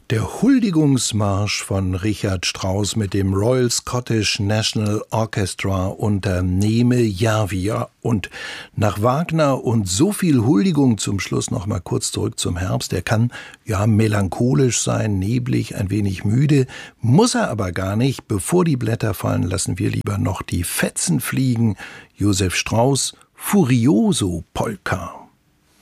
Der Huldigungsmarsch von Richard Strauss mit dem Royal Scottish National Orchestra unter Neme Järvi. Und nach Wagner und so viel Huldigung zum Schluss noch mal kurz zurück zum Herbst. Der kann ja melancholisch sein, neblig, ein wenig müde, muss er aber gar nicht. Bevor die Blätter fallen, lassen wir lieber noch die Fetzen fliegen. Josef Strauss, Furioso Polka.